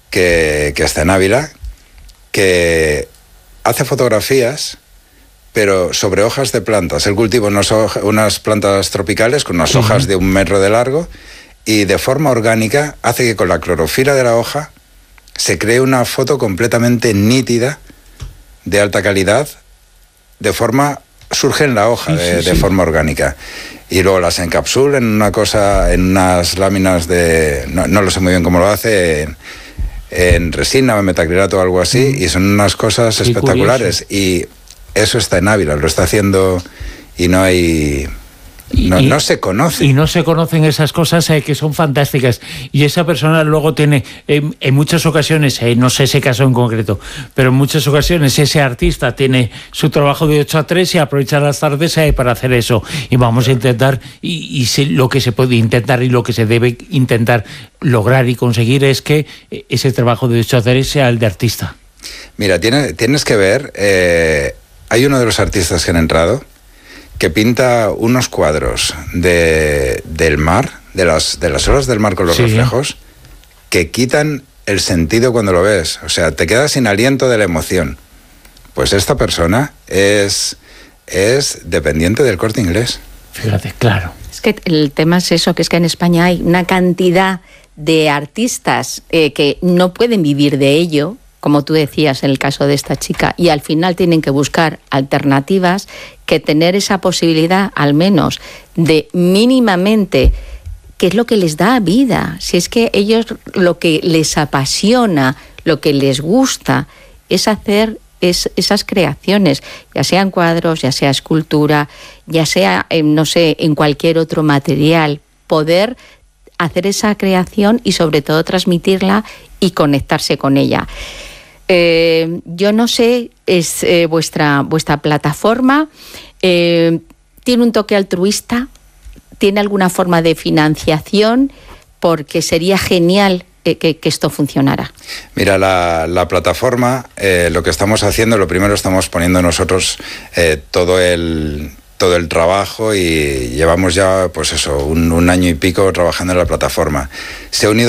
que está en Ávila, que hace fotografías, pero sobre hojas de plantas. Él cultiva unas plantas tropicales con unas hojas de 1 metro de largo, y de forma orgánica hace que con la clorofila de la hoja se cree una foto completamente nítida, de alta calidad, surge en la hoja de forma orgánica. Y luego las encapsula en unas láminas de... No lo sé muy bien cómo lo hace, en resina o en metacrilato o algo así, y son unas cosas espectaculares. Y eso está en Ávila, lo está haciendo, y no hay... No se conoce. Y no se conocen esas cosas que son fantásticas. Y esa persona luego tiene, en muchas ocasiones, no sé ese caso en concreto, pero en muchas ocasiones ese artista tiene su trabajo de 8 a 3 y aprovecha las tardes para hacer eso. Y vamos a intentar, lo que se puede intentar y lo que se debe intentar lograr y conseguir es que ese trabajo de 8 a 3 sea el de artista. Mira, tienes que ver, hay uno de los artistas que han entrado que pinta unos cuadros del mar, de las olas del mar con los reflejos, que quitan el sentido cuando lo ves. O sea, te quedas sin aliento de la emoción. Pues esta persona es dependiente del Corte Inglés. Fíjate, claro. Es que el tema es eso, que es que en España hay una cantidad de artistas que no pueden vivir de ello, como tú decías en el caso de esta chica, y al final tienen que buscar alternativas, que tener esa posibilidad al menos de mínimamente, que es lo que les da vida. Si es que ellos lo que les apasiona, lo que les gusta, es hacer esas creaciones, ya sean cuadros, ya sea escultura, ya sea, no sé, en cualquier otro material, poder hacer esa creación y sobre todo transmitirla y conectarse con ella. Yo no sé, es vuestra plataforma, ¿tiene un toque altruista? ¿Tiene alguna forma de financiación? Porque sería genial que esto funcionara. Mira, la plataforma, lo que estamos haciendo, lo primero estamos poniendo nosotros todo el trabajo, y llevamos ya, pues eso, un año y pico trabajando en la plataforma. Se ha unido